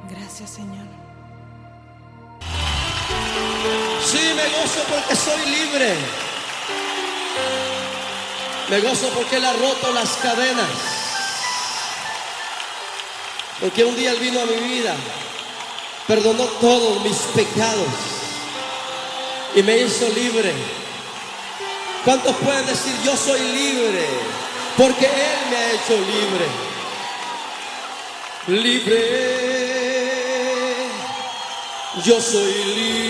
Gracias, Señor. Sí, me gozo porque soy libre. Me gozo porque Él ha roto las cadenas. Porque un día Él vino a mi vida, perdonó todos mis pecados y me hizo libre. ¿Cuántos pueden decir yo soy libre? Porque Él me ha hecho libre. Libre. Yo soy libre.